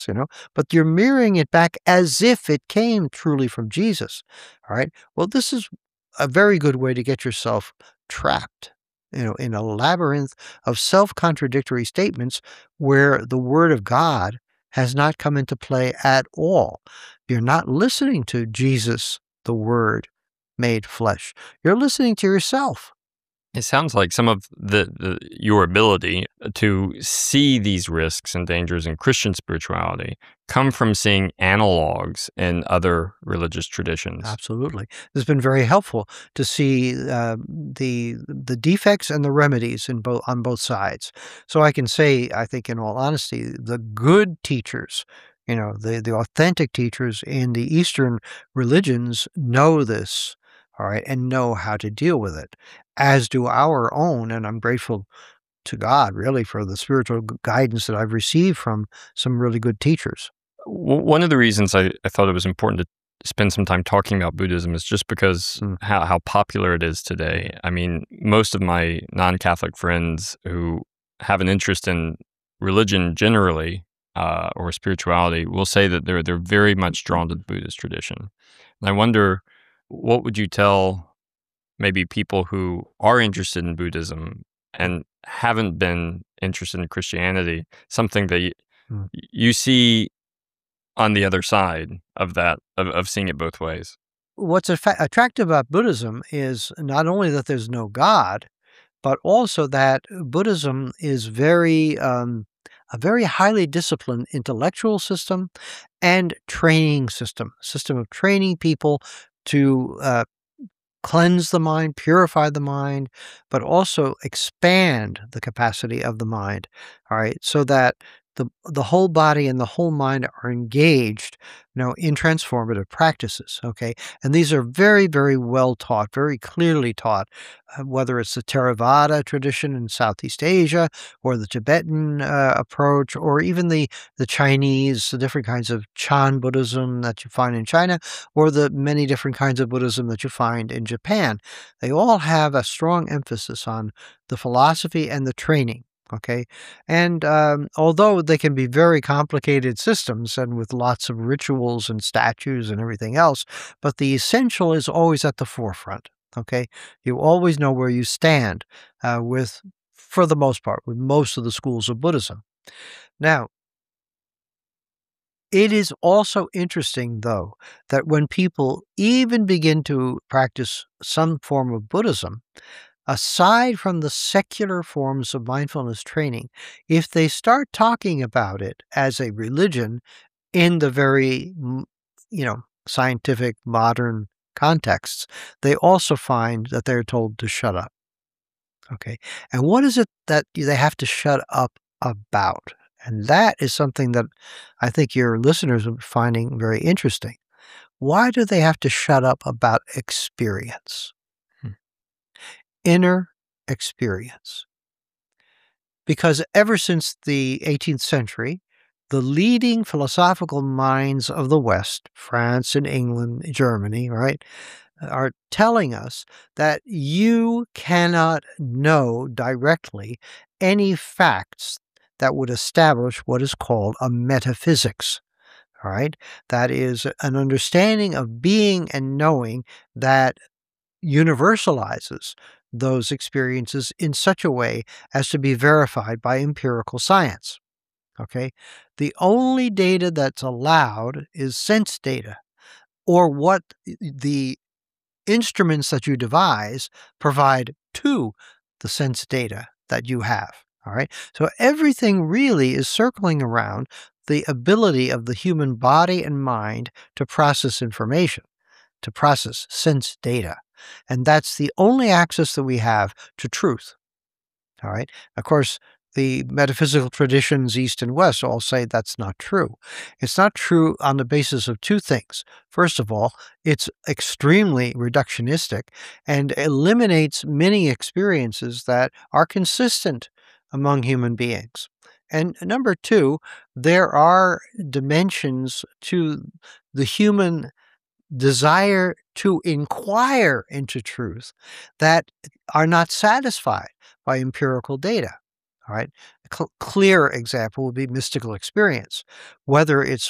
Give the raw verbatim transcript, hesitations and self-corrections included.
you know, but you're mirroring it back as if it came truly from Jesus. All right. Well, this is a very good way to get yourself trapped, you know, in a labyrinth of self-contradictory statements where the word of God has not come into play at all. You're not listening to Jesus, the word made flesh. You're listening to yourself. It sounds like some of the, the your ability to see these risks and dangers in Christian spirituality come from seeing analogs in other religious traditions. Absolutely. It's been very helpful to see uh, the the defects and the remedies in both on both sides. So I can say, I think, in all honesty, the good teachers, you know, the the authentic teachers in the Eastern religions know this, all right, and know how to deal with it, as do our own. And I'm grateful to God, really, for the spiritual gu- guidance that I've received from some really good teachers. W- One of the reasons I, I thought it was important to spend some time talking about Buddhism is just because Mm. how, how popular it is today. I mean, most of my non-Catholic friends who have an interest in religion generally uh, or spirituality will say that they're they're very much drawn to the Buddhist tradition. And I wonder, what would you tell maybe people who are interested in Buddhism and haven't been interested in Christianity, something that y- Mm. you see on the other side of that, of, of seeing it both ways? What's atfa- attractive about Buddhism is not only that there's no God, but also that Buddhism is very um, a very highly disciplined intellectual system and training system, system of training people to uh, cleanse the mind, purify the mind, but also expand the capacity of the mind. All right, so that the the whole body and the whole mind are engaged, you know, in transformative practices. Okay, and these are very, very well taught, very clearly taught, uh, whether it's the Theravada tradition in Southeast Asia or the Tibetan uh, approach, or even the the Chinese, the different kinds of Chan Buddhism that you find in China, or the many different kinds of Buddhism that you find in Japan. They all have a strong emphasis on the philosophy and the training. Okay. And um, although they can be very complicated systems and with lots of rituals and statues and everything else, but the essential is always at the forefront. Okay. You always know where you stand uh, with, for the most part, with most of the schools of Buddhism. Now, it is also interesting, though, that when people even begin to practice some form of Buddhism, aside from the secular forms of mindfulness training, if they start talking about it as a religion in the very, m- you know, scientific, modern contexts, they also find that they're told to shut up. Okay. And what is it that they have to shut up about? And that is something that I think your listeners are finding very interesting. Why do they have to shut up about experience? Hmm. Inner experience. Because ever since the eighteenth century, the leading philosophical minds of the West, France and England, Germany, right, are telling us that you cannot know directly any facts that would establish what is called a metaphysics. All right. That is an understanding of being and knowing that universalizes those experiences in such a way as to be verified by empirical science. Okay. The only data that's allowed is sense data, or what the instruments that you devise provide to the sense data that you have. All right. So everything really is circling around the ability of the human body and mind to process information, to process sense data. And that's the only access that we have to truth. All right. Of course, the metaphysical traditions, East and West, all say that's not true. It's not true on the basis of two things. First of all, it's extremely reductionistic and eliminates many experiences that are consistent among human beings. And number two, there are dimensions to the human desire to inquire into truth that are not satisfied by empirical data. All right. cl- clear example would be mystical experience, whether it's